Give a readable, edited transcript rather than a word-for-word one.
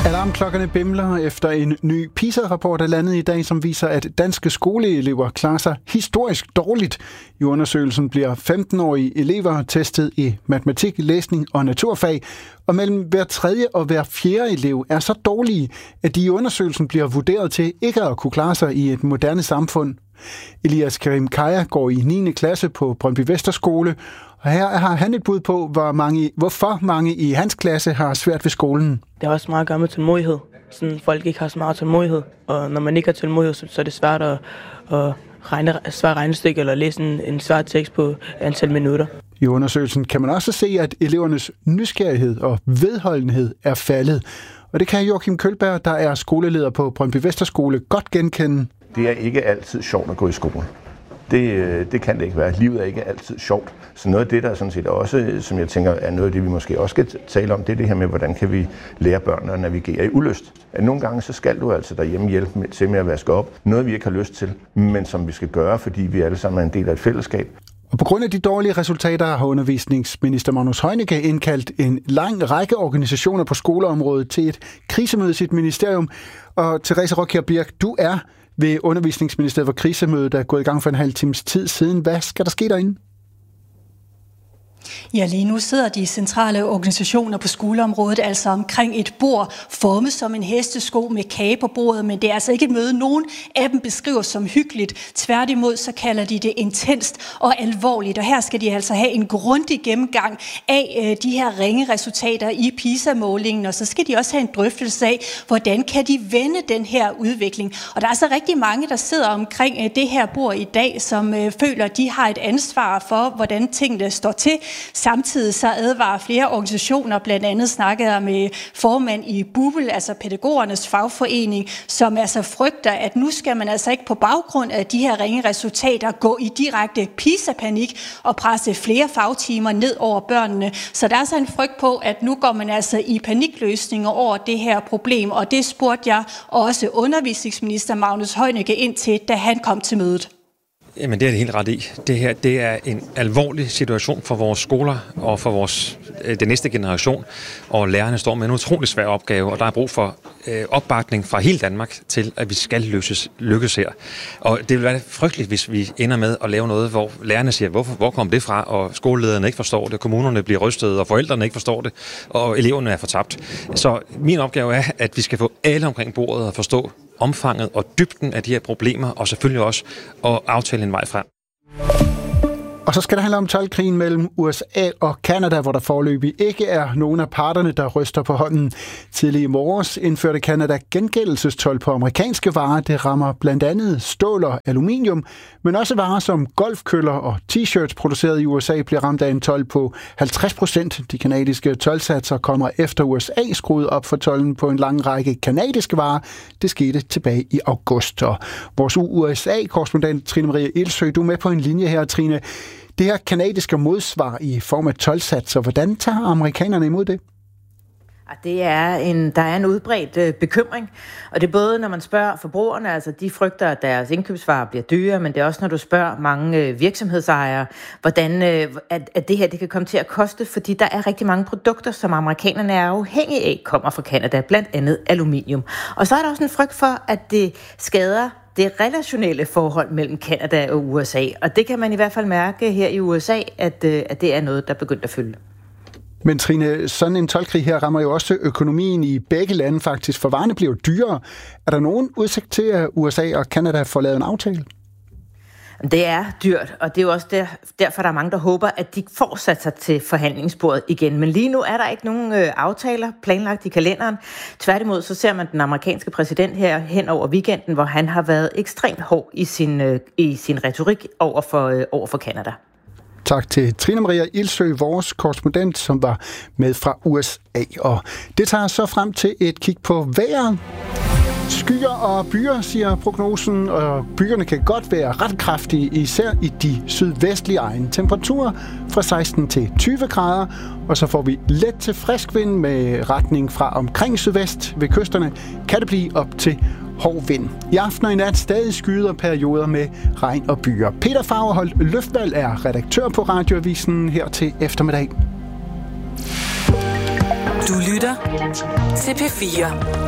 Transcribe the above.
Alarmklokkerne bimler efter en ny PISA-rapport er landet i dag, som viser, at danske skoleelever klarer sig historisk dårligt. I undersøgelsen bliver 15-årige elever testet i matematik, læsning og naturfag, og mellem hver tredje og hver fjerde elev er så dårlige, at de i undersøgelsen bliver vurderet til ikke at kunne klare sig i et moderne samfund. Elias Karim Kaya går i 9. klasse på Brøndby Vesterskole, og her har han et bud på, hvorfor mange i hans klasse har svært ved skolen. Det har også meget at gøre med tålmodighed. Sådan, folk ikke har så meget tålmodighed, og når man ikke har tålmodighed, så er det svært at regne svært regnestykke eller læse en svær tekst på antal minutter. I undersøgelsen kan man også se, at elevernes nysgerrighed og vedholdenhed er faldet. Og det kan Joachim Kølberg, der er skoleleder på Brøndby Vesterskole, godt genkende. Det er ikke altid sjovt at gå i skole. Det kan det ikke være. Livet er ikke altid sjovt. Så noget af det, der sådan set også, som jeg tænker, er noget af det, vi måske også skal tale om, det er det her med, hvordan kan vi lære børnene at navigere i ulyst. At nogle gange, så skal du altså derhjemme hjælpe til med at vaske op. Noget, vi ikke har lyst til, men som vi skal gøre, fordi vi alle sammen er en del af et fællesskab. Og på grund af de dårlige resultater har undervisningsminister Magnus Heunicke indkaldt en lang række organisationer på skoleområdet til et krisemøde i sit ministerium. Og Therese Rockjær Birk, du er ved undervisningsministeriet, hvor krisemødet er gået i gang for en halv times tid siden. Hvad skal der ske derinde? Ja, lige nu sidder de centrale organisationer på skoleområdet altså omkring et bord, formet som en hestesko med kage på bordet, men det er altså ikke et møde, nogen af dem beskriver som hyggeligt. Tværtimod så kalder de det intenst og alvorligt, og her skal de altså have en grundig gennemgang af de her ringe resultater i PISA-målingen, og så skal de også have en drøftelse af, hvordan kan de vende den her udvikling. Og der er altså rigtig mange, der sidder omkring det her bord i dag, som føler, at de har et ansvar for, hvordan tingene står til. Samtidig så advarer flere organisationer, blandt andet snakkede jeg med formand i BUPL, altså pædagogernes fagforening, som altså frygter, at nu skal man altså ikke på baggrund af de her ringe resultater gå i direkte PISA-panik og presse flere fagtimer ned over børnene. Så der er altså en frygt på, at nu går man altså i panikløsninger over det her problem, og det spurgte jeg også undervisningsminister Magnus Heunicke ind til, da han kom til mødet. Jamen det er det helt ret i. Det her, det er en alvorlig situation for vores skoler og for den næste generation. Og lærerne står med en utrolig svær opgave, og der er brug for opbakning fra hele Danmark til, at vi skal lykkes her. Og det vil være frygteligt, hvis vi ender med at lave noget, hvor lærerne siger, hvor kom det fra, og skolelederne ikke forstår det, kommunerne bliver rystet, og forældrene ikke forstår det, og eleverne er fortabt. Så min opgave er, at vi skal få alle omkring bordet og forstå omfanget og dybden af de her problemer, og selvfølgelig også at aftale en vej frem. Og så skal det handle om toldkrigen mellem USA og Canada, hvor der foreløbig ikke er nogen af parterne, der ryster på hånden. Tidlig i morges indførte Canada gengældelsestold på amerikanske varer. Det rammer blandt andet stål og aluminium, men også varer som golfkøller og t-shirts produceret i USA bliver ramt af en told på 50%. De canadiske toldsatser kommer efter USA skruede op for tolden på en lang række canadiske varer. Det skete tilbage i august. Og vores USA-korrespondent Trine Maria Ilsø, du er med på en linje her, Trine. Det her canadiske modsvar i form af toldsatser, hvordan tager amerikanerne imod det? Der er en udbredt bekymring, og det er både, når man spørger forbrugerne, altså de frygter, at deres indkøbsvarer bliver dyre, men det er også, når du spørger mange virksomhedsejere, hvordan at det her det kan komme til at koste, fordi der er rigtig mange produkter, som amerikanerne er afhængige af, kommer fra Canada, blandt andet aluminium. Og så er der også en frygt for, at det skader det relationelle forhold mellem Canada og USA, og det kan man i hvert fald mærke her i USA, at det er noget, der er begyndt at følge. Men Trine, sådan en toldkrig her rammer jo også økonomien i begge lande faktisk, for varerne bliver dyrere. Er der nogen udsigt til, at USA og Canada får lavet en aftale? Det er dyrt, og det er jo også derfor, der er mange, der håber, at de får sat sig til forhandlingsbordet igen. Men lige nu er der ikke nogen aftaler planlagt i kalenderen. Tværtimod så ser man den amerikanske præsident her hen over weekenden, hvor han har været ekstremt hård i sin retorik over for Canada. Tak til Trine Maria Ilsø, vores korrespondent, som var med fra USA. Og det tager så frem til et kig på vejret. Skyer og byer, siger prognosen, og byerne kan godt være ret kraftige, især i de sydvestlige egne. Temperaturer fra 16 til 20 grader, og så får vi let til frisk vind med retning fra omkring sydvest. Ved kysterne kan det blive op til hård vind. I aften og i nat stadig skyder og perioder med regn og byer. Peter Fagerholt Løftvalg er redaktør på Radioavisen her til eftermiddag. Du lytter til P4.